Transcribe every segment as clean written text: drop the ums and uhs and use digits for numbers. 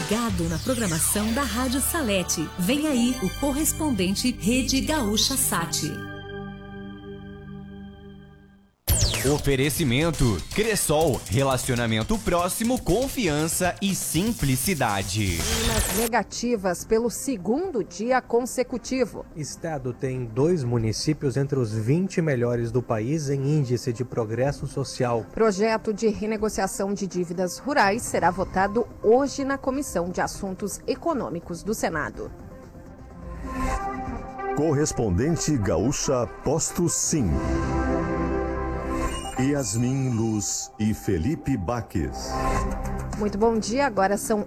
ligado na programação da Rádio Salete. Vem aí o correspondente Rede Gaúcha Sat. Oferecimento Cressol, relacionamento próximo, confiança e simplicidade. Mínimas negativas pelo segundo dia consecutivo. Estado tem 2 municípios entre os 20 melhores do país em índice de progresso social. Projeto de renegociação de dívidas rurais será votado hoje na Comissão de Assuntos Econômicos do Senado. Correspondente Gaúcha Posto Sim. Yasmin Luz e Felipe Baques. Muito bom dia, agora são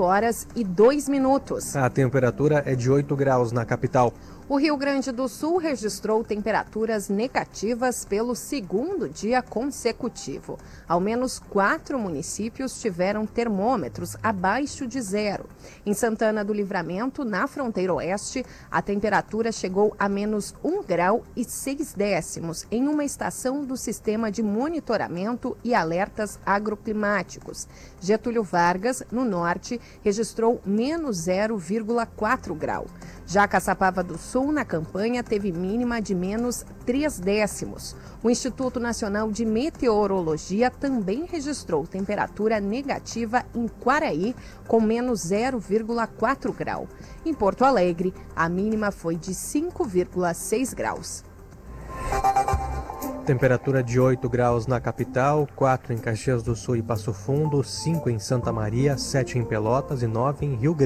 8h02. A temperatura é de 8 graus na capital. O Rio Grande do Sul registrou temperaturas negativas pelo segundo dia consecutivo. Ao menos 4 municípios tiveram termômetros abaixo de zero. Em Santana do Livramento, na fronteira oeste, a temperatura chegou a menos 1 grau e 6 décimos em uma estação do Sistema de Monitoramento e Alertas Agroclimáticos. Getúlio Vargas, no norte, registrou menos 0,4 grau. Já Caçapava do Sul, na campanha, teve mínima de menos 3 décimos. O Instituto Nacional de Meteorologia também registrou temperatura negativa em Quaraí, com menos 0,4 grau. Em Porto Alegre, a mínima foi de 5,6 graus. Temperatura de 8 graus na capital, 4 em Caxias do Sul e Passo Fundo, 5 em Santa Maria, 7 em Pelotas e 9 em Rio Grande.